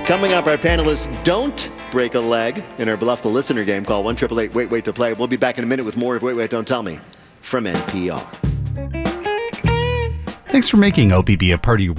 Coming up, our panelists don't break a leg in our Bluff the Listener game. Call 1-888-WAIT-WAIT to play. We'll be back in a minute with more of Wait, Wait, Don't Tell Me from NPR. Thanks for making OPB a part of your